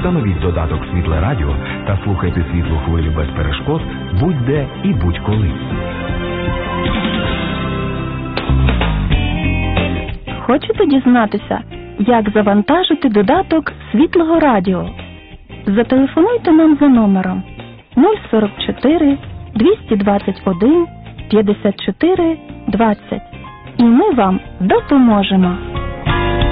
Встановіть додаток «Світле радіо» та слухайте «Світлу хвилю» без перешкод будь-де і будь-коли. Хочете дізнатися, як завантажити додаток «Світлого радіо»? Зателефонуйте нам за номером 044 221 54 20 і ми вам допоможемо.